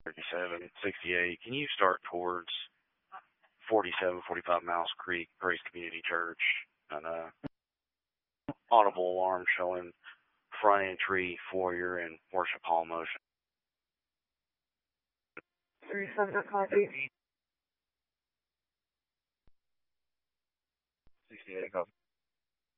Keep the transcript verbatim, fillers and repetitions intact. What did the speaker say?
thirty-seven, sixty-eight. Can you start towards forty-seven, forty-five Miles Creek, Grace Community Church, and uh, audible alarm showing front entry, foyer, and worship hall motion. thirty-seven, copy. sixty-eight, copy.